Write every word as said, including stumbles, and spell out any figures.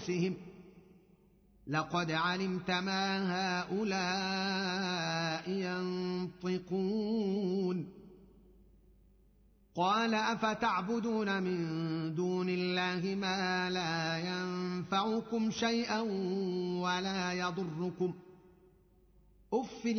أنفسهم لقد علمت ما هؤلاء ينطقون قال أفتعبدون من دون الله ما لا ينفعكم شيئا ولا يضركم أف